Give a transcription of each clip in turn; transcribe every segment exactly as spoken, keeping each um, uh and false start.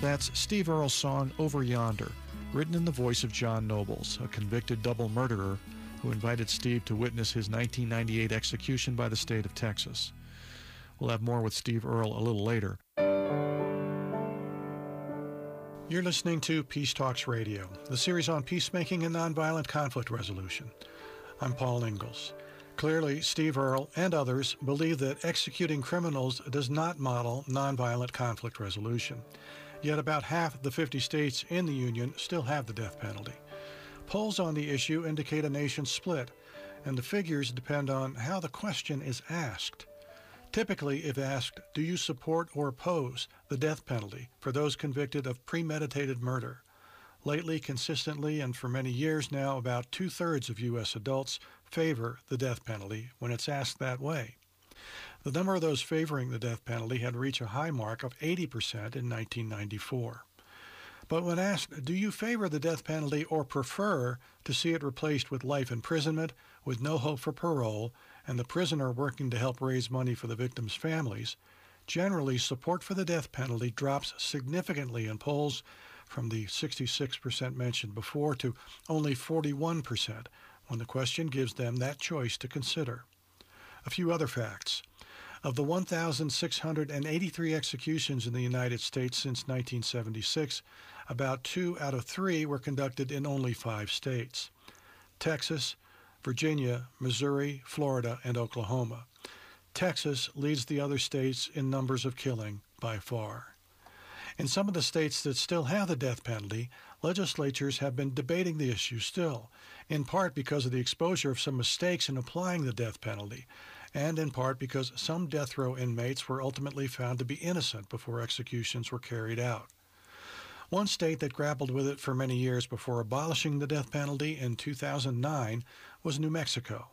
That's Steve Earle's song Over Yonder, written in the voice of John Nobles, a convicted double murderer who invited Steve to witness his nineteen ninety-eight execution by the state of Texas. We'll have more with Steve Earle a little later. You're listening to Peace Talks Radio, the series on peacemaking and nonviolent conflict resolution. I'm Paul Ingalls. Clearly, Steve Earle and others believe that executing criminals does not model nonviolent conflict resolution. Yet about half the fifty states in the Union still have the death penalty. Polls on the issue indicate a nation split, and the figures depend on how the question is asked. Typically, if asked, do you support or oppose the death penalty for those convicted of premeditated murder? Lately, consistently, and for many years now, about two-thirds of U S adults favor the death penalty when it's asked that way. The number of those favoring the death penalty had reached a high mark of eighty percent in nineteen ninety-four. But when asked, do you favor the death penalty or prefer to see it replaced with life imprisonment with no hope for parole and the prisoner working to help raise money for the victims' families, generally support for the death penalty drops significantly in polls from the sixty-six percent mentioned before to only forty-one percent when the question gives them that choice to consider. A few other facts. Of the one thousand six hundred eighty-three executions in the United States since nineteen seventy-six, about two out of three were conducted in only five states: Texas, Virginia, Missouri, Florida, and Oklahoma. Texas leads the other states in numbers of killing by far. In some of the states that still have the death penalty, legislatures have been debating the issue still, in part because of the exposure of some mistakes in applying the death penalty, and in part because some death row inmates were ultimately found to be innocent before executions were carried out. One state that grappled with it for many years before abolishing the death penalty in two thousand nine was New Mexico.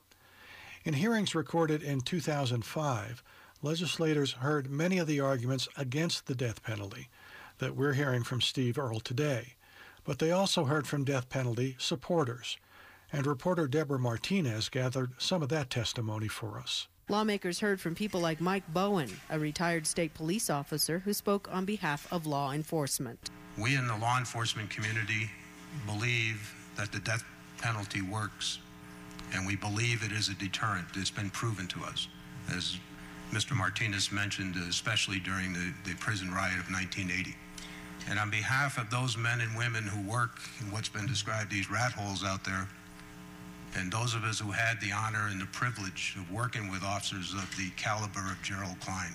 In hearings recorded in two thousand five, legislators heard many of the arguments against the death penalty that we're hearing from Steve Earle today, but they also heard from death penalty supporters, and reporter Deborah Martinez gathered some of that testimony for us. Lawmakers heard from people like Mike Bowen, a retired state police officer who spoke on behalf of law enforcement. We in the law enforcement community believe that the death penalty works, and we believe it is a deterrent. It's been proven to us, as Mister Martinez mentioned, especially during the, the prison riot of nineteen eighty. And on behalf of those men and women who work in what's been described these rat holes out there, and those of us who had the honor and the privilege of working with officers of the caliber of Gerald Klein,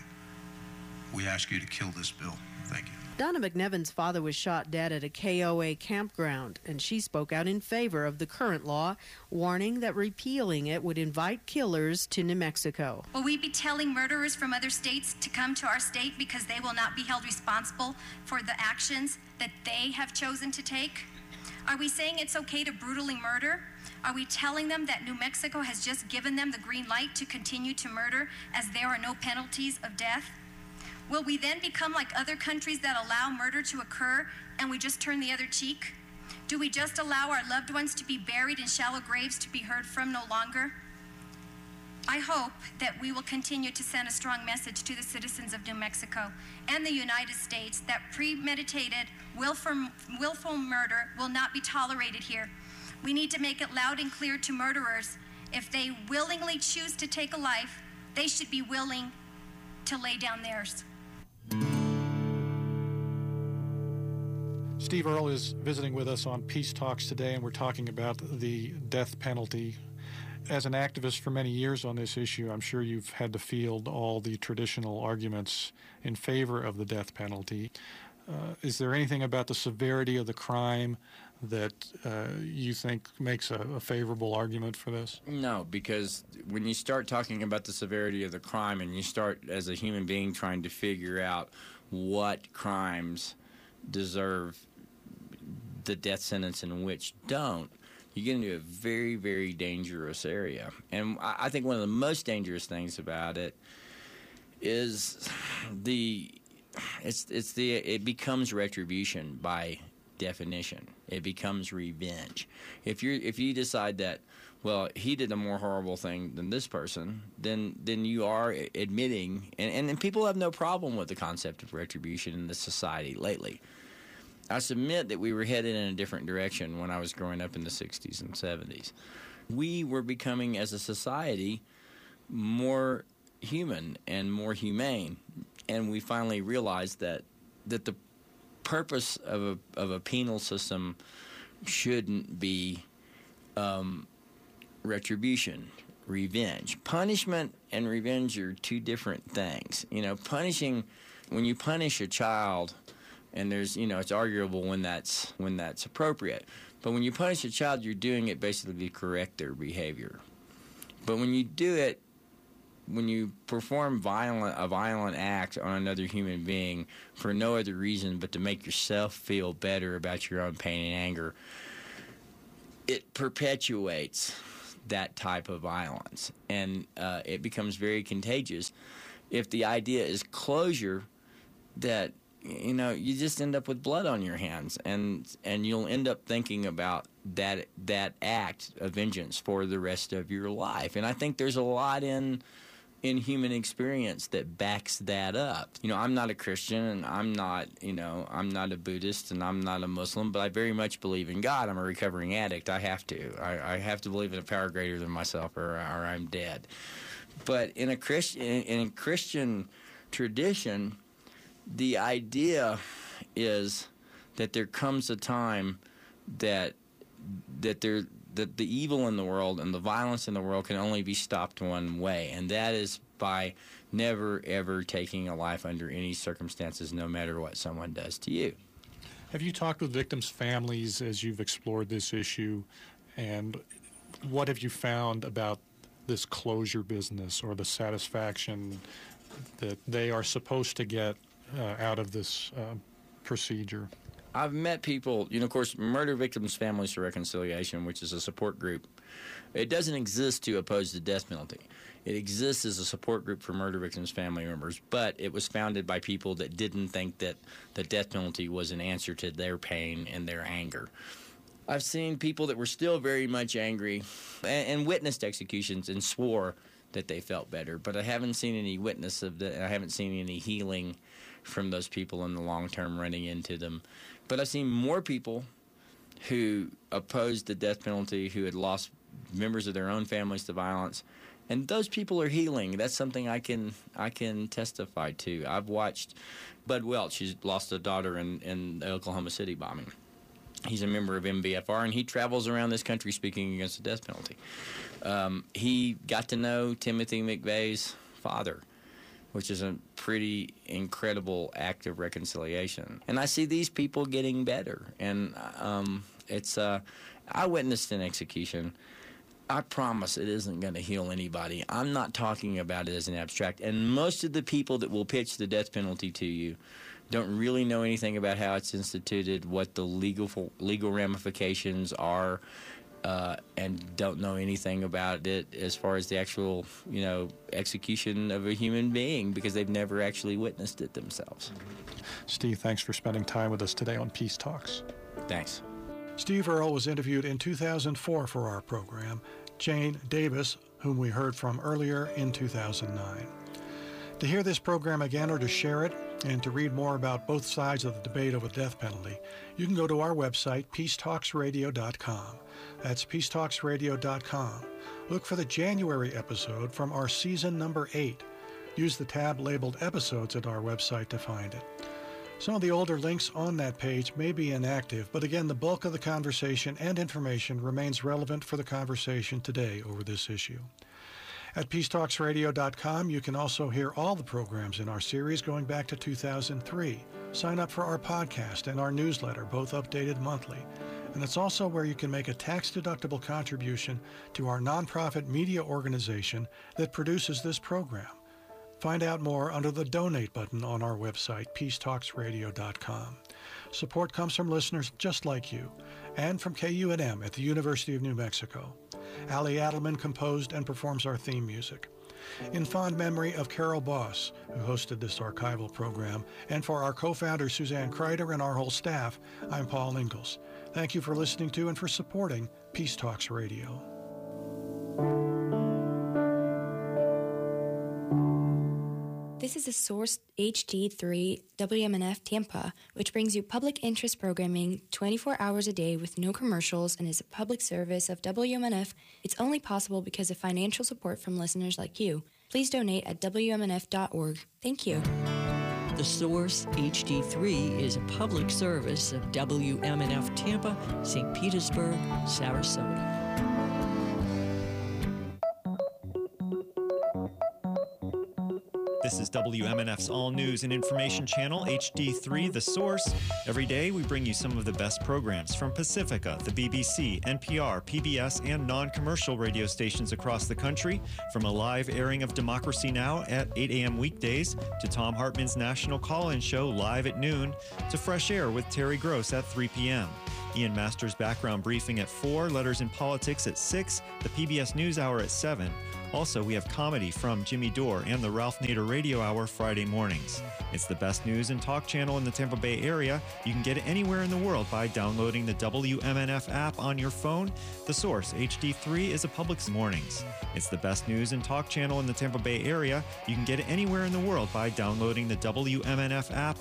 we ask you to kill this bill. Thank you. Donna McNevins' father was shot dead at a K O A campground, and she spoke out in favor of the current law, warning that repealing it would invite killers to New Mexico. Will we be telling murderers from other states to come to our state because they will not be held responsible for the actions that they have chosen to take? Are we saying it's okay to brutally murder? Are we telling them that New Mexico has just given them the green light to continue to murder as there are no penalties of death? Will we then become like other countries that allow murder to occur and we just turn the other cheek? Do we just allow our loved ones to be buried in shallow graves to be heard from no longer? I hope that we will continue to send a strong message to the citizens of New Mexico and the United States that premeditated, willful, willful murder will not be tolerated here. We need to make it loud and clear to murderers, if they willingly choose to take a life, they should be willing to lay down theirs. Steve Earle is visiting with us on Peace Talks today, and we're talking about the death penalty. As an activist for many years on this issue, I'm sure you've had to field all the traditional arguments in favor of the death penalty. Uh, is there anything about the severity of the crime that uh, you think makes a, a favorable argument for this? No, because when you start talking about the severity of the crime and you start as a human being trying to figure out what crimes deserve the death sentence and which don't, you get into a very, very dangerous area. And I think one of the most dangerous things about it is the it's it's the it becomes retribution by definition. It becomes revenge. If you if you decide that, well, he did a more horrible thing than this person, then then you are admitting, and, and, and people have no problem with the concept of retribution in the society lately. I submit that we were headed in a different direction when I was growing up in the sixties and seventies. We were becoming, as a society, more human and more humane, and we finally realized that that the purpose of a of a penal system shouldn't be um, retribution, revenge. Punishment and revenge are two different things. You know, punishing, when you punish a child, and there's, you know, it's arguable when that's when that's appropriate. But when you punish a child, you're doing it basically to correct their behavior. But when you do it, when you perform violent a violent act on another human being for no other reason but to make yourself feel better about your own pain and anger, it perpetuates that type of violence, and uh, it becomes very contagious. If the idea is closure, that, you know, you just end up with blood on your hands, and and you'll end up thinking about that that act of vengeance for the rest of your life. And I think there's a lot in in human experience that backs that up. You know, I'm not a Christian, and I'm not, you know, I'm not a Buddhist, and I'm not a Muslim, but I very much believe in God. I'm a recovering addict. I have to. I, I have to believe in a power greater than myself, or, or I'm dead. But in a Christian in a Christian tradition, the idea is that there comes a time that that there that the evil in the world and the violence in the world can only be stopped one way, and that is by never, ever taking a life under any circumstances, no matter what someone does to you. Have you talked with victims' families as you've explored this issue, and what have you found about this closure business, or the satisfaction that they are supposed to get uh, out of this uh, procedure? I've met people, you know, of course, Murder Victims Families for Reconciliation, which is a support group. It doesn't exist to oppose the death penalty. It exists as a support group for murder victims' family members, but it was founded by people that didn't think that the death penalty was an answer to their pain and their anger. I've seen people that were still very much angry and, and witnessed executions and swore that they felt better, but I haven't seen any witness of that. I haven't seen any healing from those people in the long term running into them. But I've seen more people who opposed the death penalty, who had lost members of their own families to violence, and those people are healing. That's something I can I can testify to. I've watched Bud Welch. He's lost a daughter in, in the Oklahoma City bombing. He's a member of M B F R, and he travels around this country speaking against the death penalty. Um, he got to know Timothy McVeigh's father, which is a pretty incredible act of reconciliation. And I see these people getting better. And um, it's uh, I witnessed an execution. I promise it isn't going to heal anybody. I'm not talking about it as an abstract. And most of the people that will pitch the death penalty to you don't really know anything about how it's instituted, what the legal legal ramifications are, Uh, and don't know anything about it as far as the actual, you know, execution of a human being, because they've never actually witnessed it themselves. Steve, thanks for spending time with us today on Peace Talks. Thanks. Steve Earle was interviewed in two thousand four for our program. Jane Davis, whom we heard from earlier, in two thousand nine. To hear this program again, or to share it, and to read more about both sides of the debate over the death penalty, you can go to our website, peace talks radio dot com. That's peace talks radio dot com. Look for the January episode from our season number eight. Use the tab labeled Episodes at our website to find it. Some of the older links on that page may be inactive, but again, the bulk of the conversation and information remains relevant for the conversation today over this issue. At peace talks radio dot com, you can also hear all the programs in our series going back to two thousand three. Sign up for our podcast and our newsletter, both updated monthly. And it's also where you can make a tax-deductible contribution to our nonprofit media organization that produces this program. Find out more under the Donate button on our website, peace talks radio dot com. Support comes from listeners just like you, and from K U N M at the University of New Mexico. Ali Adelman composed and performs our theme music. In fond memory of Carol Boss, who hosted this archival program, and for our co-founder Suzanne Kreider and our whole staff, I'm Paul Ingalls. Thank you for listening to and for supporting Peace Talks Radio. This This is the Source H D three W M N F Tampa, which brings you public interest programming twenty-four hours a day with no commercials and is a public service of W M N F. It's only possible because of financial support from listeners like you. Please donate at W M N F dot org. Thank you. The Source H D three is a public service of W M N F Tampa, Saint Petersburg, Sarasota. This is W M N F's All News and Information Channel, H D three, The Source. Every day, we bring you some of the best programs from Pacifica, the B B C, N P R, P B S, and non-commercial radio stations across the country, from a live airing of Democracy Now! At eight a.m. weekdays, to Tom Hartman's National Call-In Show live at noon, to Fresh Air with Terry Gross at three p.m., Ian Masters' Background Briefing at four, Letters in Politics at six, the P B S NewsHour at seven. Also, we have comedy from Jimmy Dore and the Ralph Nader Radio Hour Friday mornings. It's the best news and talk channel in the Tampa Bay area. You can get it anywhere in the world by downloading the W M N F app on your phone. The Source H D three is a public mornings. It's the best news and talk channel in the Tampa Bay area. You can get it anywhere in the world by downloading the W M N F app